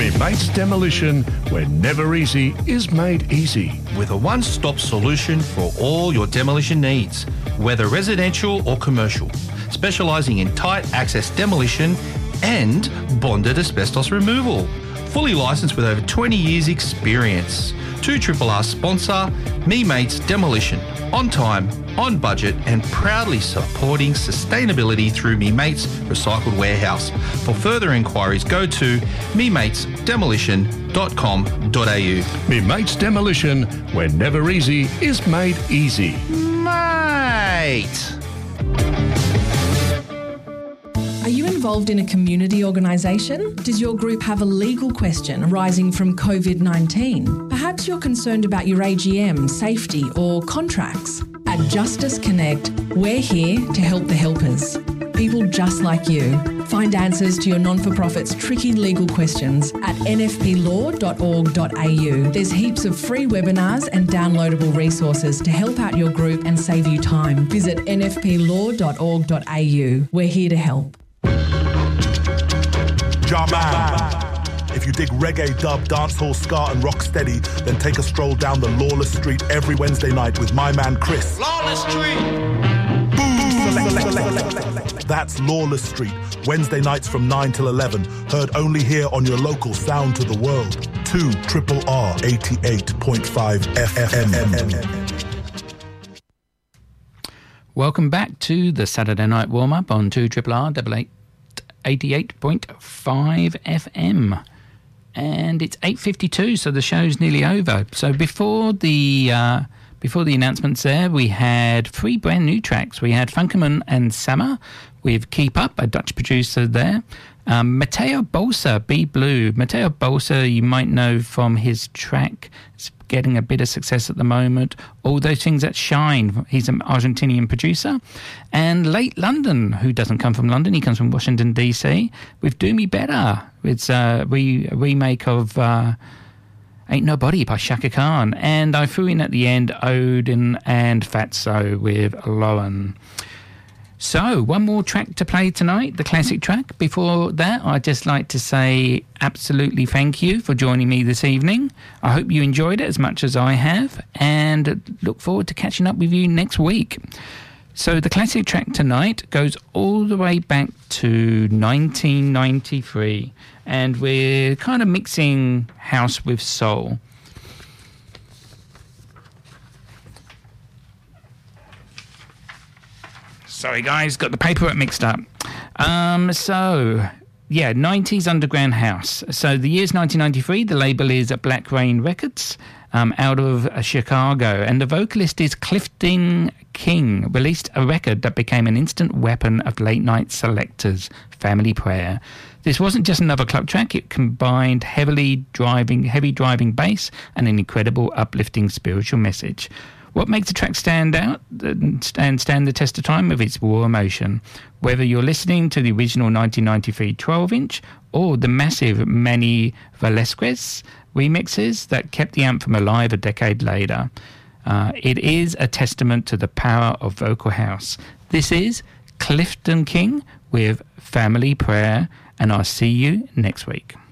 Me Mates Demolition, where never easy is made easy. With a one-stop solution for all your demolition needs, whether residential or commercial, specialising in tight access demolition and bonded asbestos removal. Fully licensed with over 20 years experience. 2RRR sponsor, Me Mates Demolition. On time, on budget and proudly supporting sustainability through Me Mates Recycled Warehouse. For further inquiries, go to mematesdemolition.com.au. Me Mates Demolition, where never easy is made easy. Mate! Are you involved in a community organisation? Does your group have a legal question arising from COVID-19? Perhaps you're concerned about your AGM, safety or contracts. At Justice Connect, we're here to help the helpers. People just like you. Find answers to your non-for-profit's tricky legal questions at nfplaw.org.au. There's heaps of free webinars and downloadable resources to help out your group and save you time. Visit nfplaw.org.au. We're here to help. Jarman. If you dig reggae, dub, dancehall, ska and rocksteady, then take a stroll down the Lawless Street every Wednesday night with my man Chris. Lawless Street! That's Lawless Street, Wednesday nights from 9 till 11, heard only here on your local Sound to the World. 2RRR 88.5 FM. Welcome back to the Saturday Night Warm-Up on 2RRR 88.5 FM. And it's 8:52, so the show's nearly over. So before the announcements there, we had 3 brand new tracks. We had Funkerman and Sammer with Keep Up, a Dutch producer there. Matteo Bolsa, Be Blue. Matteo Bolsa, you might know from his track. It's getting a bit of success at the moment. All Those Things That Shine. He's an Argentinian producer. And Late London, who doesn't come from London. He comes from Washington, D.C. with Do Me Better. It's a remake of Ain't Nobody by Shaka Khan. And I threw in at the end Odin and Fatso with Lauren. So, one more track to play tonight, the classic track. Before that, I'd just like to say absolutely thank you for joining me this evening. I hope you enjoyed it as much as I have, and look forward to catching up with you next week. So, the classic track tonight goes all the way back to 1993, and we're kind of mixing house with soul. Sorry, guys, got the paperwork mixed up. 90s underground house. So the year's 1993. The label is Black Rain Records, out of Chicago. And the vocalist is Clifton King, released a record that became an instant weapon of late-night selectors, Family Prayer. This wasn't just another club track. It combined heavy driving bass and an incredible uplifting spiritual message. What makes the track stand out and stand the test of time with its raw emotion? Whether you're listening to the original 1993 12-inch or the massive Manny Velasquez remixes that kept the anthem alive a decade later, it is a testament to the power of vocal house. This is Clifton King with Family Prayer, and I'll see you next week.